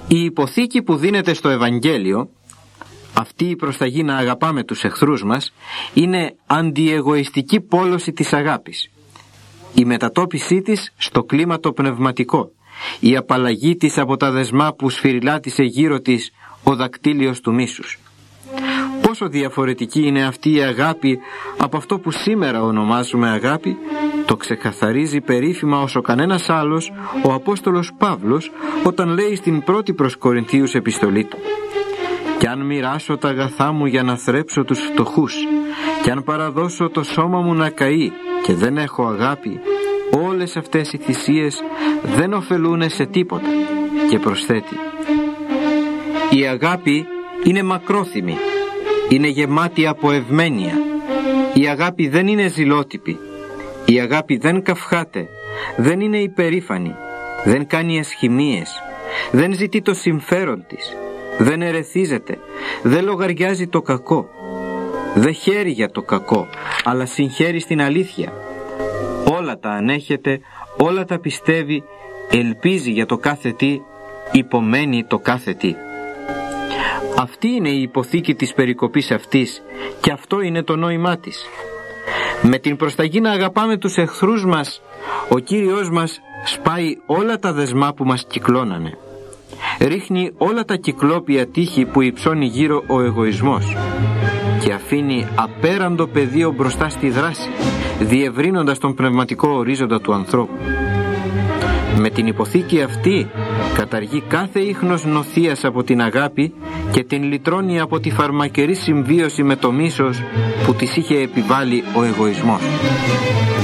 Η υποθήκη που δίνεται στο Ευαγγέλιο, αυτή η προσταγή να αγαπάμε τους εχθρούς μας, είναι αντιεγωιστική πόλωση της αγάπης. Η μετατόπισή της στο κλίμα το πνευματικό, η απαλλαγή της από τα δεσμά που σφυριλάτησε γύρω της ο δακτύλιος του μίσους. Πόσο διαφορετική είναι αυτή η αγάπη από αυτό που σήμερα ονομάζουμε αγάπη, το ξεκαθαρίζει περίφημα όσο κανένας άλλος ο Απόστολος Παύλος όταν λέει στην πρώτη προς Κορινθίους επιστολή του: «Κι αν μοιράσω τα αγαθά μου για να θρέψω τους φτωχούς, κι αν παραδώσω το σώμα μου να καεί και δεν έχω αγάπη, όλες αυτές οι θυσίες δεν ωφελούν σε τίποτα». Και προσθέτει: «Η αγάπη είναι μακρόθυμη, είναι γεμάτη από ευμένεια. Η αγάπη δεν είναι ζηλότυπη. Η αγάπη δεν καυχάται, δεν είναι υπερήφανη, δεν κάνει ασχημίες, δεν ζητεί το συμφέρον της, δεν ερεθίζεται, δεν λογαριάζει το κακό, δεν χαίρει για το κακό, αλλά συγχαίρει στην αλήθεια. Όλα τα ανέχεται, όλα τα πιστεύει, ελπίζει για το κάθε τι, υπομένει το κάθε τι». Αυτή είναι η υποθήκη της περικοπής αυτής και αυτό είναι το νόημά της. Με την προσταγή να αγαπάμε τους εχθρούς μας, ο Κύριος μας σπάει όλα τα δεσμά που μας κυκλώνανε. Ρίχνει όλα τα κυκλόπια τείχη που υψώνει γύρω ο εγωισμός και αφήνει απέραντο πεδίο μπροστά στη δράση, διευρύνοντας τον πνευματικό ορίζοντα του ανθρώπου. Με την υποθήκη αυτή καταργεί κάθε ίχνος νοθείας από την αγάπη και την λυτρώνει από τη φαρμακερή συμβίωση με το μίσος που της είχε επιβάλει ο εγωισμός.